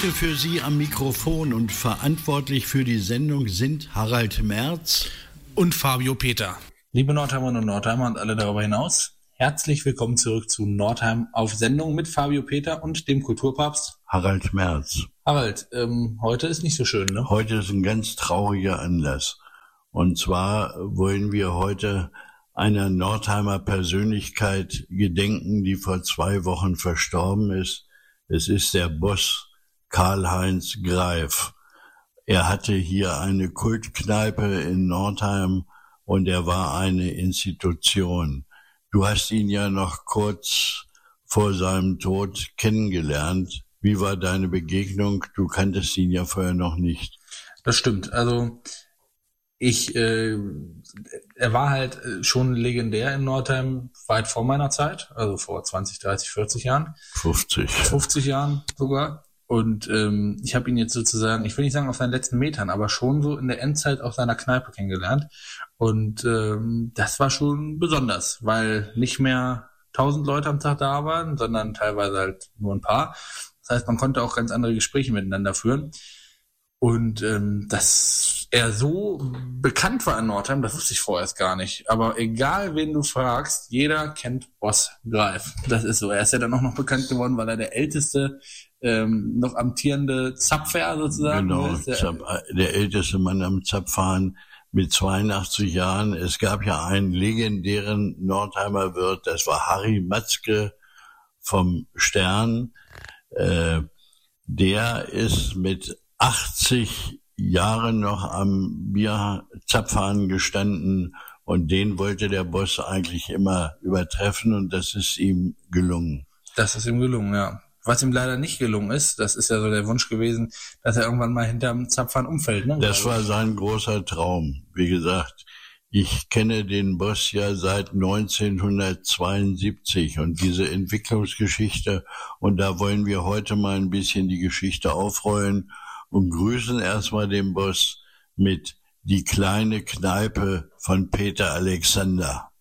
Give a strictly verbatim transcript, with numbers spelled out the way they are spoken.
Heute für Sie am Mikrofon und verantwortlich für die Sendung sind Harald Merz und Fabio Peter. Liebe Nordheimerinnen und Nordheimer und alle darüber hinaus, herzlich willkommen zurück zu Nordheim auf Sendung mit Fabio Peter und dem Kulturpapst Harald Merz. Harald, ähm, heute ist nicht so schön, ne? Heute ist ein ganz trauriger Anlass. Und zwar wollen wir heute einer Nordheimer Persönlichkeit gedenken, die vor zwei Wochen verstorben ist. Es ist der Boss Karl-Heinz Greif. Er hatte hier eine Kultkneipe in Nordheim und er war eine Institution. Du hast ihn ja noch kurz vor seinem Tod kennengelernt. Wie war deine Begegnung? Du kanntest ihn ja vorher noch nicht. Das stimmt. Also ich, äh, er war halt schon legendär in Nordheim weit vor meiner Zeit, also vor zwanzig, dreißig, vierzig Jahren. fünfzig. fünfzig Jahren sogar. Und ähm, ich habe ihn jetzt sozusagen, ich will nicht sagen auf seinen letzten Metern, aber schon so in der Endzeit auf seiner Kneipe kennengelernt. Und ähm, das war schon besonders, weil nicht mehr tausend Leute am Tag da waren, sondern teilweise halt nur ein paar. Das heißt, man konnte auch ganz andere Gespräche miteinander führen. Und ähm, dass er so bekannt war in Nordheim, das wusste ich vorher erst gar nicht. Aber egal, wen du fragst, jeder kennt Boss Greif. Das ist so. Er ist ja dann auch noch bekannt geworden, weil er der älteste, ähm, noch amtierende Zapfer sozusagen genau, ist. Der, Zap, der älteste Mann am Zapfhahn mit zweiundachtzig Jahren. Es gab ja einen legendären Nordheimer Wirt, das war Harry Matzke vom Stern. Äh, der ist mit achtzig Jahren noch am Bierzapfhahn gestanden und den wollte der Boss eigentlich immer übertreffen und das ist ihm gelungen. Das ist ihm gelungen, ja. Was ihm leider nicht gelungen ist, das ist ja so der Wunsch gewesen, dass er irgendwann mal hinterm Zapfhahn umfällt, ne? Das war sein großer Traum. Wie gesagt, ich kenne den Boss ja seit neunzehnhundertzweiundsiebzig und diese Entwicklungsgeschichte und da wollen wir heute mal ein bisschen die Geschichte aufrollen und grüßen erstmal den Boss mit Die kleine Kneipe von Peter Alexander.